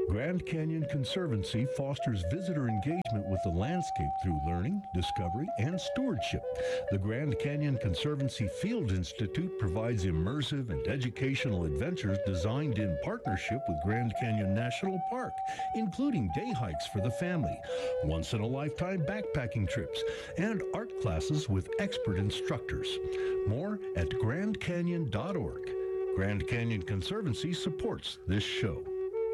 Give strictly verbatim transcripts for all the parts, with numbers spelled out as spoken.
Grand Canyon Conservancy fosters visitor engagement with the landscape through learning, discovery, and stewardship. The Grand Canyon Conservancy Field Institute provides immersive and educational adventures designed in partnership with Grand Canyon National Park, including day hikes for the family, once-in-a-lifetime backpacking trips, and art classes with expert instructors. More at grand canyon dot org. Grand Canyon Conservancy supports this show.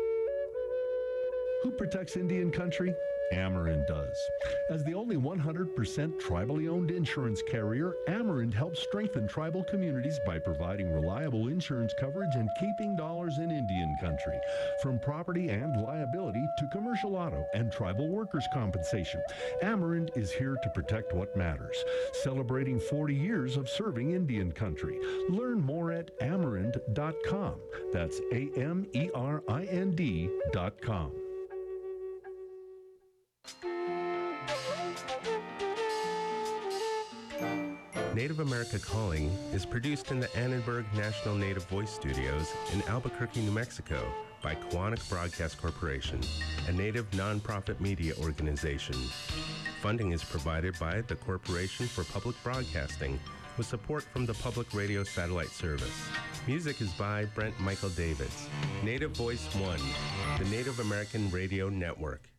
Who protects Indian country? Amerind does. As the only one hundred percent tribally owned insurance carrier, Amerind helps strengthen tribal communities by providing reliable insurance coverage and keeping dollars in Indian country. From property and liability to commercial auto and tribal workers' compensation, Amerind is here to protect what matters. Celebrating forty years of serving Indian country. Learn more at amerind dot com. That's A M E R I N D dot com. Native America Calling is produced in the Annenberg National Native Voice Studios in Albuquerque, New Mexico by Koahnic Broadcast Corporation, a native nonprofit media organization. Funding is provided by the Corporation for Public Broadcasting with support from the Public Radio Satellite Service. Music is by Brent Michael Davids. Native Voice One, the Native American Radio Network.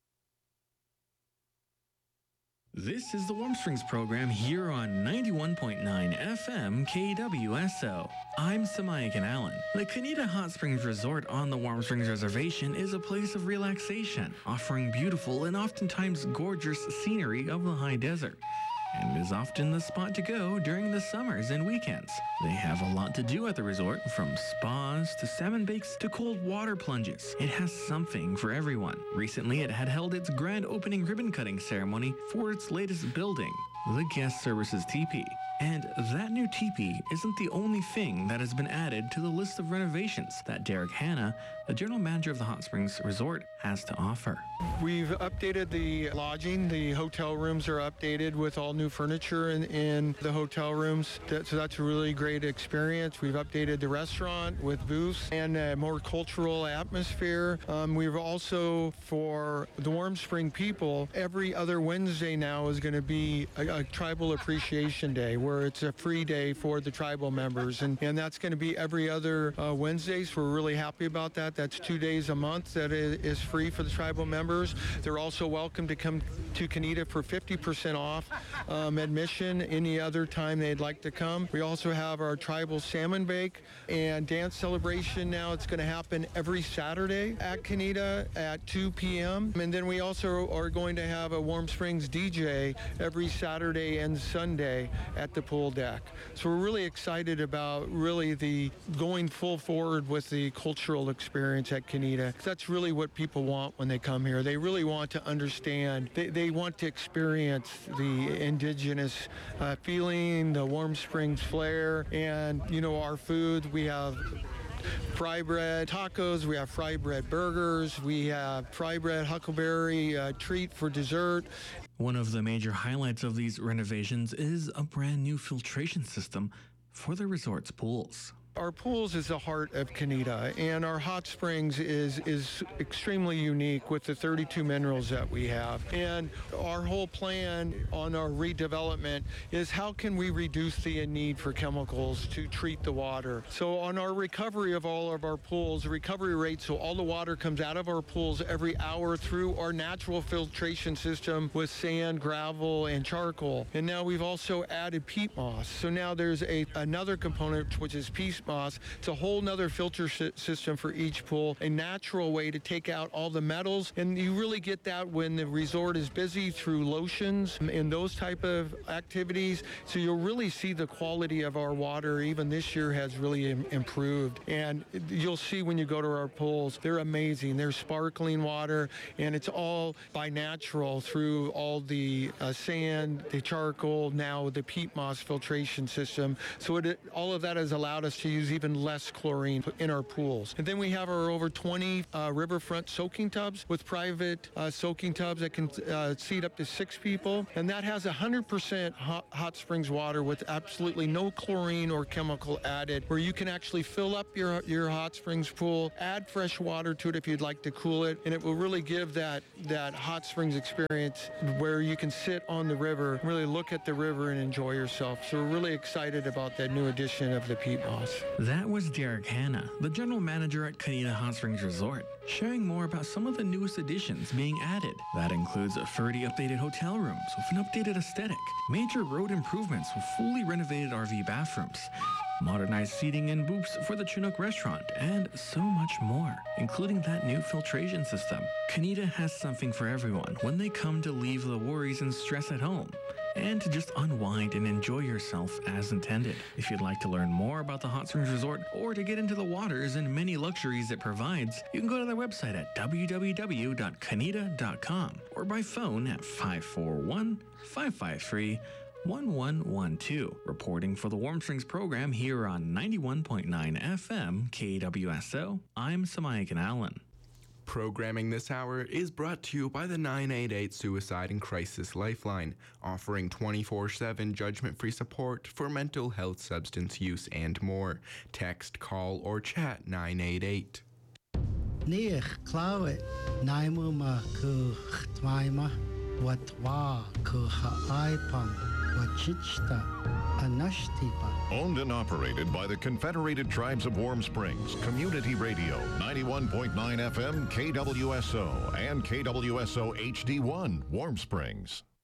This is the Warm Springs program here on ninety-one point nine F M K W S O. I'm Samayakan Allen. The Kanita Hot Springs Resort on the Warm Springs Reservation is a place of relaxation, offering beautiful and oftentimes gorgeous scenery of the high desert, and is often the spot to go during the summers and weekends. They have a lot to do at the resort, from spas to salmon bakes to cold water plunges. It has something for everyone. Recently, it had held its grand opening ribbon cutting ceremony for its latest building, the Guest Services Teepee. And that new teepee isn't the only thing that has been added to the list of renovations that Derek Hanna, the general manager of the Hot Springs Resort, has to offer. We've updated the lodging. The hotel rooms are updated with all new furniture in, in the hotel rooms. That, so that's a really great experience. We've updated the restaurant with booths and a more cultural atmosphere. Um, we've also, for the Warm Spring people, every other Wednesday now is going to be a, a tribal appreciation day, where it's a free day for the tribal members. And, and that's going to be every other uh, Wednesday, so we're really happy about that. That's two days a month that is free for the tribal members. They're also welcome to come to Kanita for fifty percent off um, admission any other time they'd like to come. We also have our tribal salmon bake and dance celebration now. It's going to happen every Saturday at Kanita at two p.m. And then we also are going to have a Warm Springs D J every Saturday and Sunday at the pool deck. So we're really excited about really the going full forward with the cultural experience at Kanita. That's really what people want when they come here. They really want to understand. They, they want to experience the indigenous uh, feeling, the Warm Springs flair, and, you know, our food. We have fry bread tacos, we have fry bread burgers, we have fry bread huckleberry uh, treat for dessert. One of the major highlights of these renovations is a brand new filtration system for the resort's pools. Our pools is the heart of Kanita, and our hot springs is is extremely unique with the thirty-two minerals that we have. And our whole plan on our redevelopment is how can we reduce the need for chemicals to treat the water. So on our recovery of all of our pools, recovery rate, so all the water comes out of our pools every hour through our natural filtration system with sand, gravel, and charcoal. And now we've also added peat moss. So now there's a another component, which is peat moss. It's a whole nother filter system for each pool, a natural way to take out all the metals. And you really get that when the resort is busy through lotions and those type of activities. So you'll really see the quality of our water even this year has really im- improved. And you'll see when you go to our pools, they're amazing. They're sparkling water, and it's all by natural through all the uh, sand, the charcoal, now the peat moss filtration system. So it, all of that has allowed us to actually use even less chlorine in our pools. And then we have our over twenty uh, riverfront soaking tubs with private uh, soaking tubs that can uh, seat up to six people. And that has one hundred percent hot, hot springs water with absolutely no chlorine or chemical added, where you can actually fill up your, your hot springs pool, add fresh water to it if you'd like to cool it, and it will really give that, that hot springs experience where you can sit on the river, really look at the river and enjoy yourself. So we're really excited about that new edition of the Peat Moss. That was Derek Hanna, the general manager at Canida Hot Springs Resort, sharing more about some of the newest additions being added. That includes thirty updated hotel rooms with an updated aesthetic, major road improvements with fully renovated R V bathrooms, modernized seating and booths for the Chinook restaurant, and so much more, including that new filtration system. Canida has something for everyone when they come to leave the worries and stress at home, and to just unwind and enjoy yourself as intended. If you'd like to learn more about the Hot Springs Resort or to get into the waters and many luxuries it provides, you can go to their website at w w w dot canida dot com or by phone at five four one, five five three, one one one two. Reporting for the Warm Springs program here on ninety-one point nine F M K W S O, I'm Samayakan Allen. Programming this hour is brought to you by the nine eight eight Suicide and Crisis Lifeline, offering twenty-four seven judgment-free support for mental health, substance use, and more. Text, call, or chat nine eight eight. Nich Clawit, Naimuma ku Chtmaima, Watwa ku Haaipam, Wachichta, Anashtipa. Owned and operated by the Confederated Tribes of Warm Springs, Community Radio, ninety-one point nine F M K W S O and K W S O H D one, Warm Springs.